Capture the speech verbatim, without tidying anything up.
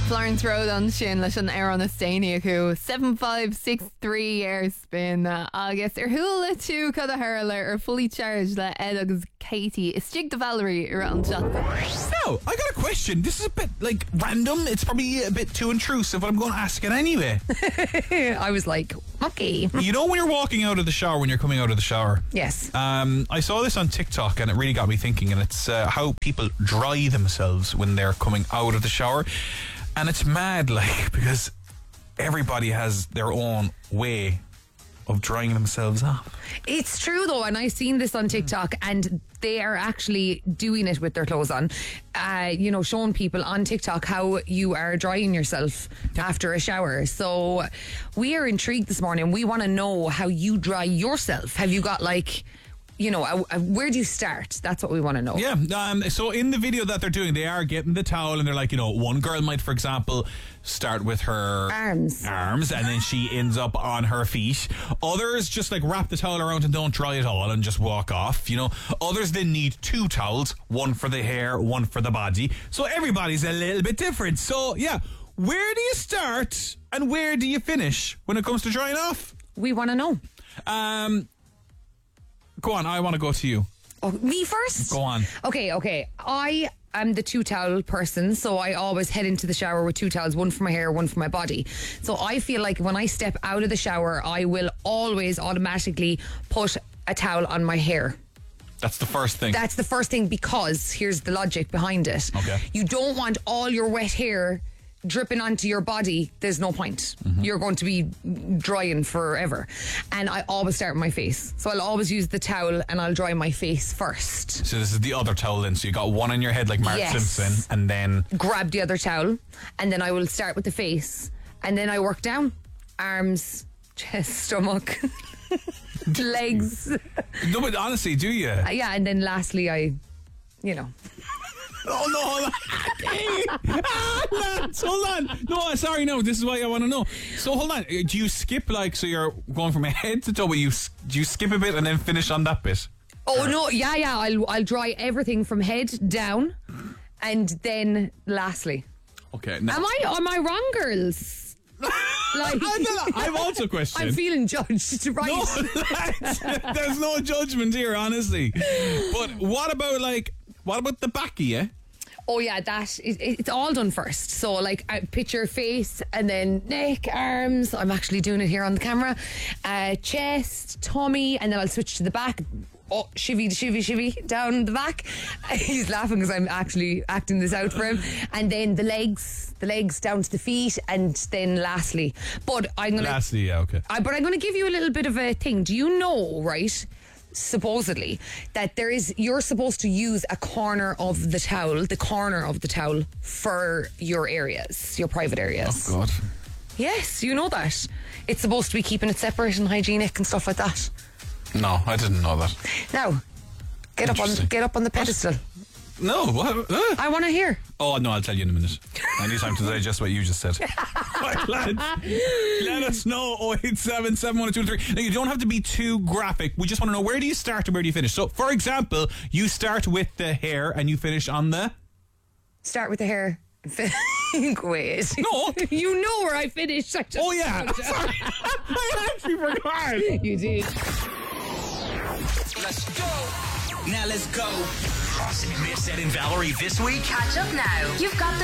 Florence Road an sin leis an ar an Estéine acu seven five six three ar spin agus ar thula tú cad a thula ar fully charged le Ed agus Katie. Is Stig de Valerie ar an chat. Now, I got a question. This is a bit like random. It's probably a bit too intrusive, but I'm going to ask it anyway. I was like, okay. You know when you're walking out of the shower, when you're coming out of the shower? Yes. Um, I saw this on TikTok and it really got me thinking, and it's uh, how people dry themselves when they're coming out of the shower. And it's mad, like, because everybody has their own way of drying themselves off. It's true though, and I've seen this on TikTok, and they are actually doing it with their clothes on. Uh, you know, showing people on TikTok how you are drying yourself after a shower. So we are intrigued this morning. We want to know how you dry yourself. Have you got like, you know, uh, uh, where do you start? That's what we want to know. Yeah, um, so in the video that they're doing, they are getting the towel and they're like, you know, one girl might, for example, start with her arms arms and then she ends up on her feet. Others just like wrap the towel around and don't dry it all and just walk off, you know. Others then need two towels, one for the hair, one for the body. So everybody's a little bit different. So yeah, where do you start and where do you finish when it comes to drying off? We want to know. Um... Go on, I want to go to you. Oh, me first? Go on. Okay, okay. I am the two towel person, so I always head into the shower with two towels, one for my hair, one for my body. So I feel like when I step out of the shower, I will always automatically put a towel on my hair. That's the first thing. That's the first thing, because here's the logic behind it. Okay. You don't want all your wet hair dripping onto your body. There's no point. Mm-hmm. You're going to be drying forever. And I always start with my face. So I'll always use the towel and I'll dry my face first. So this is the other towel then. So you got one on your head like Mark Yes. Simpson, and then grab the other towel, and then I will start with the face, and then I work down. Arms, chest, stomach, legs. No, but honestly, do you? Uh, yeah, and then lastly I, you know. Oh no, hold on. ah, lads, hold on. No, sorry, no, this is what I want to know. So hold on, do you skip, like, so you're going from head to toe, but you, do you skip a bit and then finish on that bit? Oh or? no, yeah, yeah, I'll, I'll dry everything from head down, and then lastly. Okay. Now. Am I, am I wrong, girls? Like, I've also questioned. I'm feeling judged, right? No, lads, there's no judgment here, honestly. But what about, like, what about the back of you? Oh yeah, that it, it's all done first. So like, I picture face and then neck, arms. I'm actually doing it here on the camera. Uh, chest, tummy, and then I'll switch to the back. Oh, shivvy, shivvy, shivvy down the back. He's laughing because I'm actually acting this out for him. And then the legs, the legs down to the feet, and then lastly. But I'm gonna lastly, yeah, okay. I, but I'm gonna give you a little bit of a thing. Do you know, right? Supposedly that there is, you're supposed to use a corner of the towel, the corner of the towel for your areas, your private areas. Oh God. Yes, you know that. It's supposed to be keeping it separate and hygienic and stuff like that. No, I didn't know that. Now, get up on get up on the pedestal. No, what? Uh. I want to hear. Oh no, I'll tell you in a minute. I need time to digest what you just said. Right, lads, let us know. oh eight seven, seven one two three. Now, you don't have to be too graphic. We just want to know, where do you start and where do you finish? So, for example, you start with the hair and you finish on the... Start with the hair. Wait. No. You know where I finished. I just oh, yeah. Sorry. I actually forgot. You did. Let's go. Now let's go. Crossing Miss Ed and Valerie this week. Catch up now. You've got the